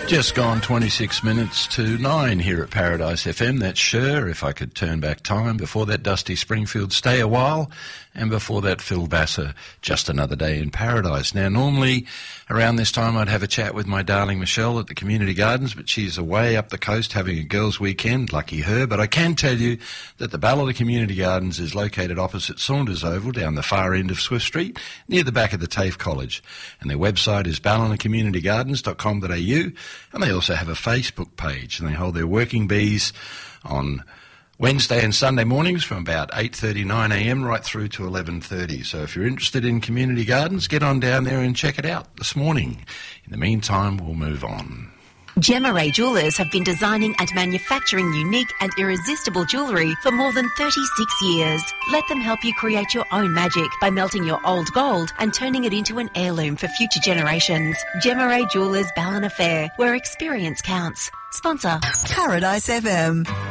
Just gone 26 minutes to 9 here at Paradise FM. That's Sure, If I Could Turn Back Time. Before that, Dusty Springfield, Stay a While. And before that, Phil Vassar, Just Another Day in Paradise. Now, normally around this time I'd have a chat with my darling Michelle at the Community Gardens, but she's away up the coast having a girls' weekend. Lucky her. But I can tell you that the Ballina Community Gardens is located opposite Saunders Oval down the far end of Swift Street, near the back of the TAFE College. And their website is ballinacommunitygardens.com.au. And they also have a Facebook page, and they hold their working bees on Wednesday and Sunday mornings from about 8:30, 9 a.m. right through to 11:30. So if you're interested in community gardens, get on down there and check it out this morning. In the meantime, we'll move on. Gemma Ray Jewellers have been designing and manufacturing unique and irresistible jewellery for more than 36 years. Let them help you create your own magic by melting your old gold and turning it into an heirloom for future generations. Gemma Ray Jewellers Ballina Fair, where experience counts. Sponsor Paradise FM.